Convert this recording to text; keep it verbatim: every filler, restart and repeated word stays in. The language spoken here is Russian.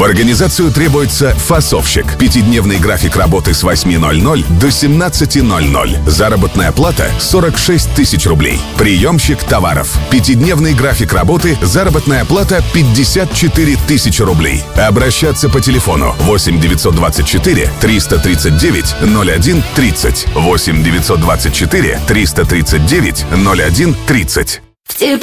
В организацию требуется фасовщик. Пятидневный график работы с восьми ноль-ноль до семнадцати ноль-ноль. Заработная плата сорок шесть тысяч рублей. Приемщик товаров. Пятидневный график работы, заработная плата пятьдесят четыре тысячи рублей. Обращаться по телефону восемь девятьсот двадцать четыре триста тридцать девять ноль один тридцать. восемь девятьсот двадцать четыре триста тридцать девять ноль один тридцать.